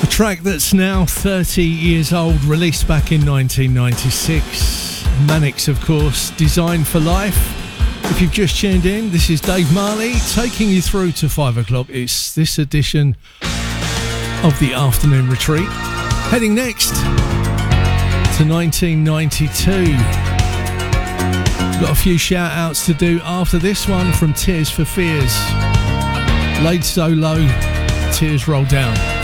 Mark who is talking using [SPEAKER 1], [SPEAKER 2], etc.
[SPEAKER 1] Track that's now 30 years old, released back in 1996. Mannix, of course, Designed for Life. If you've just tuned in, this is Dave Marley taking you through to 5 o'clock. It's this edition of the Afternoon Retreat. Heading next to 1992. Got a few shout outs to do after this one from Tears for Fears. Laid So Low, Tears Roll Down.